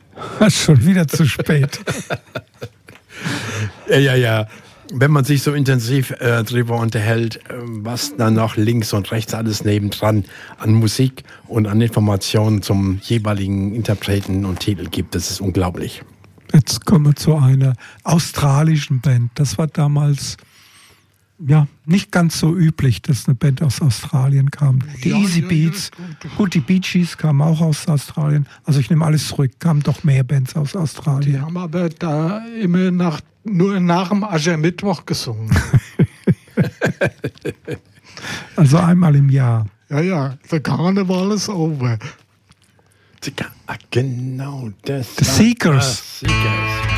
Schon wieder zu spät. Ja. Wenn man sich so intensiv drüber unterhält, was dann noch links und rechts alles nebendran an Musik und an Informationen zum jeweiligen Interpreten und Titel gibt, das ist unglaublich. Jetzt kommen wir zu einer australischen Band. Das war damals nicht ganz so üblich, dass eine Band aus Australien kam. Die Easy Beats, gut, die Bee Gees kamen auch aus Australien. Also ich nehme alles zurück, kamen doch mehr Bands aus Australien. Die haben aber da immer nur nach dem Aschermittwoch gesungen. Also einmal im Jahr. Ja, the Carnival is over. Genau, das The Seekers. Seekers.